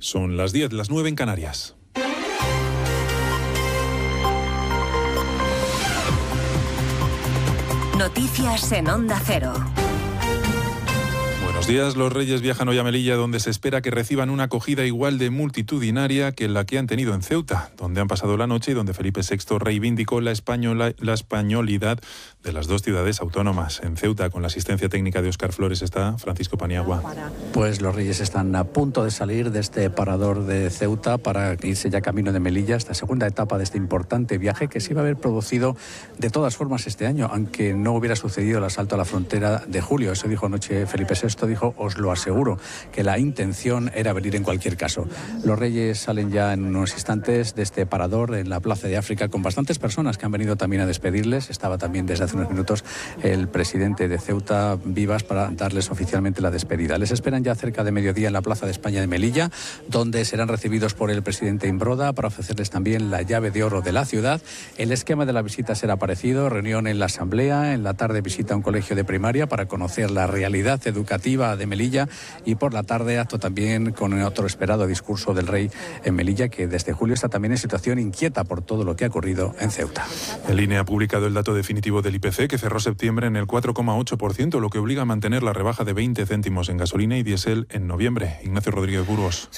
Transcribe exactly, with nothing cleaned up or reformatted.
Son las diez, las nueve en Canarias. Noticias en Onda Cero. Buenos días. Los Reyes viajan hoy a Melilla, donde se espera que reciban una acogida igual de multitudinaria que la que han tenido en Ceuta, donde han pasado la noche y donde Felipe sexto reivindicó la, española, la españolidad de las dos ciudades autónomas. En Ceuta, con la asistencia técnica de Óscar Flores, está Francisco Paniagua. Pues los Reyes están a punto de salir de este parador de Ceuta para irse ya camino de Melilla, esta segunda etapa de este importante viaje que se iba a haber producido de todas formas este año, aunque no hubiera sucedido el asalto a la frontera de julio. Eso dijo anoche Felipe sexto, dijo: os lo aseguro, que la intención era venir en cualquier caso. Los Reyes salen ya en unos instantes de este parador en la Plaza de África con bastantes personas que han venido también a despedirles. Estaba también desde hace unos minutos el presidente de Ceuta, Vivas, para darles oficialmente la despedida. Les esperan ya cerca de mediodía en la Plaza de España de Melilla, donde serán recibidos por el presidente Imbroda para ofrecerles también la llave de oro de la ciudad. El esquema de la visita será parecido: reunión en la Asamblea, en la tarde visita a un colegio de primaria para conocer la realidad educativa de Melilla, y por la tarde acto también con otro esperado discurso del rey en Melilla, que desde julio está también en situación inquieta por todo lo que ha ocurrido en Ceuta. El I N E ha publicado el dato definitivo del I P C, que cerró septiembre en el cuatro coma ocho por ciento, lo que obliga a mantener la rebaja de veinte céntimos en gasolina y diésel en noviembre. Ignacio Rodríguez Burgos.